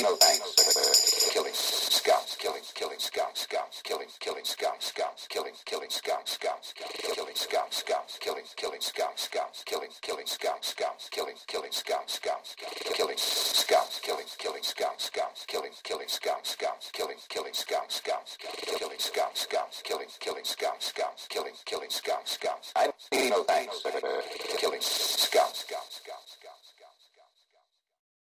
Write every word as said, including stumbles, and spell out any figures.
no thanks for killing scouts, killing, killing scouts, scouts, killing, killing scouts, scouts, killing, killing scouts, scouts, killing scouts, scouts, killing, killing scouts, scouts, killing, killing scouts, scouts, killing, killing scouts, scouts, killing scouts, killing, killing scouts, scouts, killing, killing scouts, scouts, killing, killing scouts, scouts, killing scouts, scouts, killing, killing scouts, scouts, killing, killing scouts, scouts. I need no thanks for killing scouts, scouts, scouts.